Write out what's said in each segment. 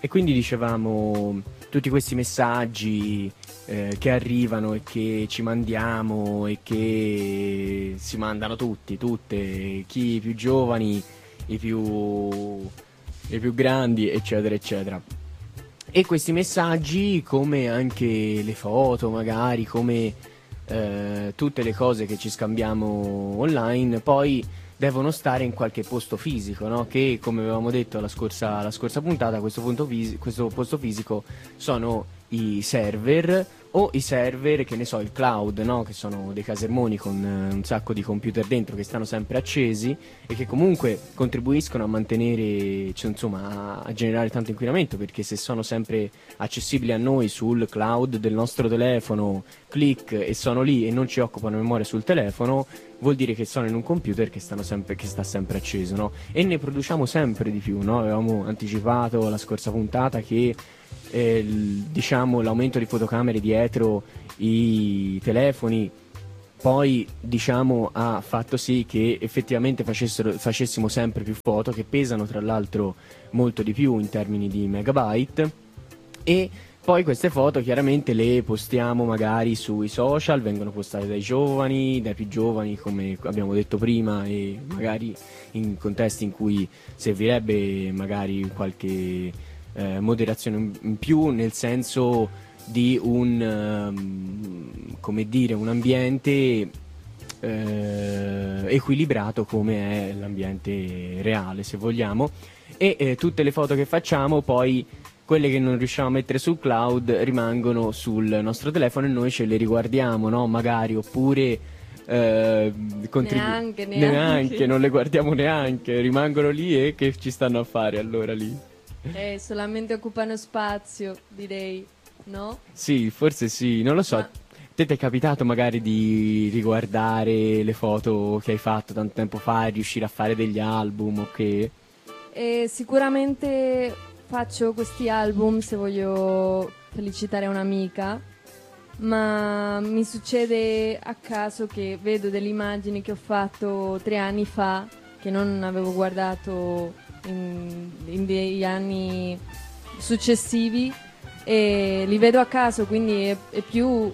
E quindi dicevamo, tutti questi messaggi che arrivano e che ci mandiamo e che si mandano tutte, chi più giovani, i più grandi, eccetera, eccetera. E questi messaggi, come anche le foto, magari, come tutte le cose che ci scambiamo online, poi devono stare in qualche posto fisico, no? Che, come avevamo detto la scorsa puntata, questo posto fisico sono i server, o i server, che ne so, il cloud, no? Che sono dei casermoni con un sacco di computer dentro che stanno sempre accesi e che comunque contribuiscono a mantenere, cioè, insomma, a generare tanto inquinamento, perché se sono sempre accessibili a noi sul cloud del nostro telefono, click, e sono lì e non ci occupano memoria sul telefono, vuol dire che sono in un computer che sta sempre acceso, no? E ne produciamo sempre di più, no? Avevamo anticipato la scorsa puntata che diciamo l'aumento di fotocamere dietro i telefoni poi, diciamo, ha fatto sì che effettivamente facessimo sempre più foto, che pesano tra l'altro molto di più in termini di megabyte, e poi queste foto chiaramente le postiamo magari sui social, vengono postate dai giovani, dai più giovani, come abbiamo detto prima, e magari in contesti in cui servirebbe magari qualche moderazione in più, nel senso di come dire, un ambiente equilibrato come è l'ambiente reale, se vogliamo, e tutte le foto che facciamo poi, quelle che non riusciamo a mettere sul cloud, rimangono sul nostro telefono e noi ce le riguardiamo, no? Magari, oppure neanche, non le guardiamo neanche, rimangono lì, e che ci stanno a fare allora lì? Solamente occupano spazio, direi, no? Sì, forse sì, non lo so. Te ti è capitato magari di riguardare le foto che hai fatto tanto tempo fa e riuscire a fare degli album o che? Sicuramente faccio questi album se voglio felicitare un'amica, ma mi succede a caso che vedo delle immagini che ho fatto 3 anni fa, che non avevo guardato in degli anni successivi, e li vedo a caso, quindi è più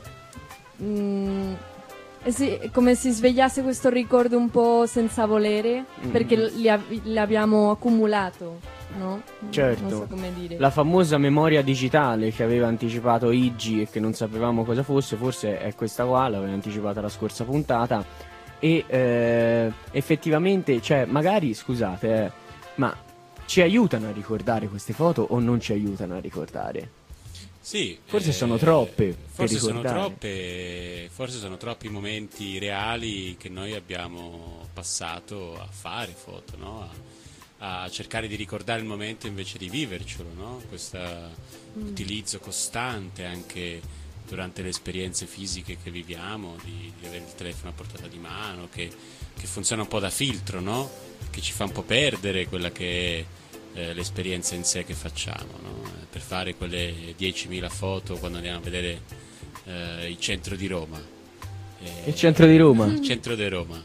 è come se svegliasse questo ricordo un po' senza volere, perché li abbiamo accumulato, no? Certo, non so come dire. La famosa memoria digitale che aveva anticipato Iggy e che non sapevamo cosa fosse, forse è questa qua, l'aveva anticipata la scorsa puntata, e effettivamente, cioè, magari, scusate, ma ci aiutano a ricordare queste foto o non ci aiutano a ricordare? Sì, forse sono troppe. Forse sono troppi momenti reali che noi abbiamo passato a fare foto, no? A cercare di ricordare il momento invece di vivercelo, no? Questo utilizzo costante anche durante le esperienze fisiche che viviamo, di avere il telefono a portata di mano, che funziona un po' da filtro, no? Che ci fa un po' perdere quella che è l'esperienza in sé che facciamo, no? Per fare quelle 10.000 foto quando andiamo a vedere il centro di Roma. Il centro di Roma? Il centro di Roma.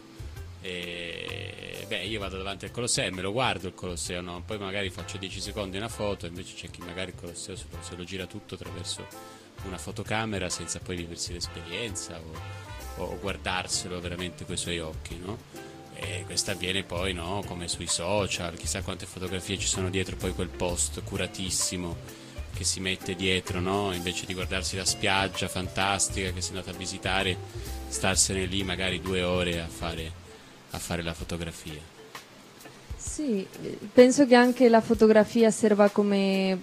Io vado davanti al Colosseo e me lo guardo il Colosseo, no? Poi magari faccio 10 secondi una foto, invece c'è chi magari il Colosseo se lo gira tutto attraverso una fotocamera senza poi viversi l'esperienza o guardarselo veramente coi suoi occhi, no? E questo avviene poi, no? Come sui social, chissà quante fotografie ci sono dietro poi quel post curatissimo che si mette dietro, no? Invece di guardarsi la spiaggia fantastica che si è andata a visitare, starsene lì magari 2 ore a fare la fotografia. Sì, penso che anche la fotografia serva come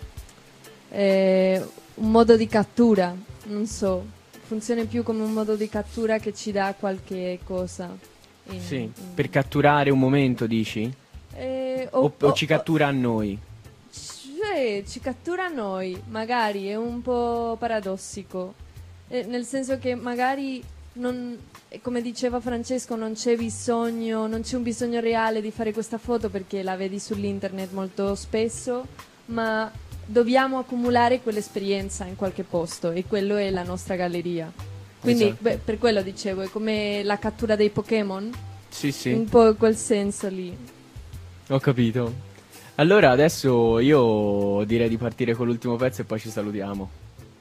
un modo di cattura, non so, funziona più come un modo di cattura che ci dà qualche cosa. Per catturare un momento, dici? O ci cattura a noi? Ci cattura a noi, magari, è un po' paradossico, nel senso che magari come diceva Francesco, non c'è un bisogno reale di fare questa foto perché la vedi sull'internet molto spesso, ma dobbiamo accumulare quell'esperienza in qualche posto e quello è la nostra galleria. Quindi esatto. Per quello dicevo, è come la cattura dei Pokémon. Sì. Un po' quel senso lì. Ho capito. Allora adesso io direi di partire con l'ultimo pezzo e poi ci salutiamo.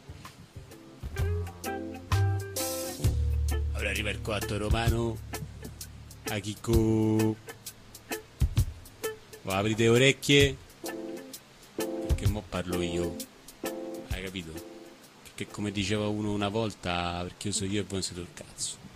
Ora arriva il quarto romano. A Chicco. Aprite le orecchie. Perché mo parlo io. Hai capito? Perché come diceva uno una volta, perché io so io e voi non siete il cazzo.